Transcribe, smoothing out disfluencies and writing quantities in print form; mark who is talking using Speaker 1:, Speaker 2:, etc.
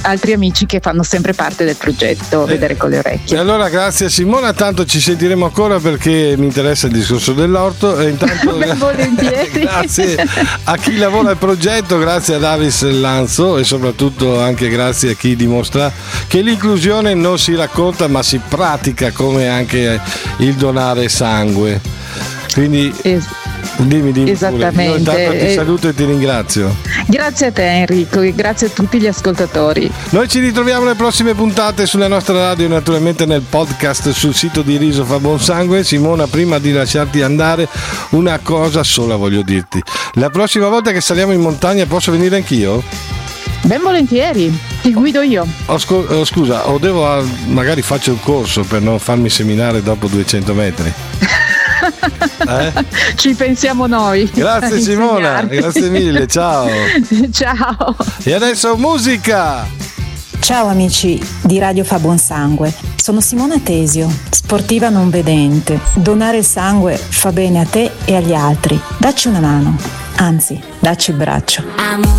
Speaker 1: altri amici che fanno sempre parte del progetto Vedere con le orecchie.
Speaker 2: E allora grazie Simona, tanto ci sentiremo ancora perché mi interessa il discorso dell'orto e intanto
Speaker 1: volentieri.
Speaker 2: Grazie a chi lavora al progetto, grazie a Davis Lanzo e soprattutto anche grazie a chi dimostra che l'inclusione non si racconta ma si pratica, come anche il donare sangue. Quindi dimmi
Speaker 1: esattamente.
Speaker 2: Io intanto ti saluto e ti ringrazio.
Speaker 1: Grazie a te Enrico e grazie a tutti gli ascoltatori.
Speaker 2: Noi ci ritroviamo nelle prossime puntate sulla nostra radio e naturalmente nel podcast sul sito di Riso fa buon sangue. Simona, prima di lasciarti andare, una cosa sola voglio dirti: la prossima volta che saliamo in montagna posso venire anch'io?
Speaker 1: Ben volentieri, ti guido io.
Speaker 2: Scusa, o devo magari faccio un corso per non farmi seminare dopo 200 metri?
Speaker 1: Ci pensiamo noi.
Speaker 2: Grazie Simona, grazie mille, ciao.
Speaker 1: Ciao.
Speaker 2: E adesso musica.
Speaker 3: Ciao amici di Radio Fa Buon Sangue, sono Simona Tesio, sportiva non vedente. Donare il sangue fa bene a te e agli altri. Dacci una mano, anzi, dacci il braccio.